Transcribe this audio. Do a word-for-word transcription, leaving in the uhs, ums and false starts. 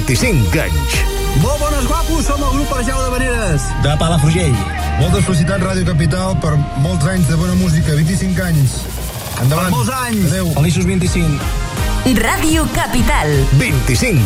vint-i-cinc anys. Molt bones, guapos, som el grup Arjau de Veneres. De Palafrugell. Moltes felicitats, Ràdio Capital, per molts anys de bona música, vint-i-cinc anys. Endavant. Per molts anys. Adéu. Feliços vint-i-cinc. Ràdio Capital. vint-i-cinc